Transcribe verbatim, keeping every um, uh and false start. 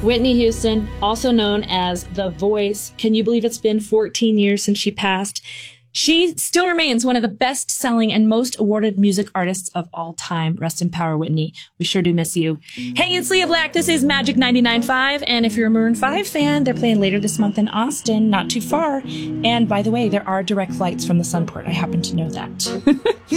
Whitney Houston, also known as The Voice. Can you believe it's been fourteen years since she passed? She still remains one of the best-selling and most awarded music artists of all time. Rest in power, Whitney. We sure do miss you. Hey, it's Leah Black. This is Magic ninety-nine point five. And if you're a Maroon five fan, they're playing later this month in Austin, not too far. And by the way, there are direct flights from the Sunport. I happen to know that.